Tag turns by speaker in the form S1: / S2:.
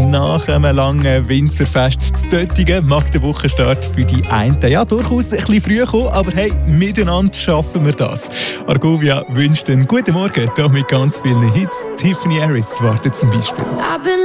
S1: nach einem langen Winzerfest zu Döttingen mag der Wochenstart für die einen ja durchaus ein bisschen früh kommen, aber hey, miteinander schaffen wir das. Argovia wünscht einen guten Morgen, hier mit ganz vielen Hits. Tiffany Harris wartet zum Beispiel.